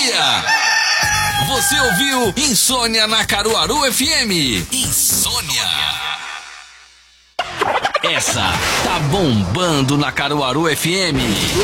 dia. Você ouviu Insônia na Caruaru FM. Insônia. Essa tá bombando na Caruaru FM.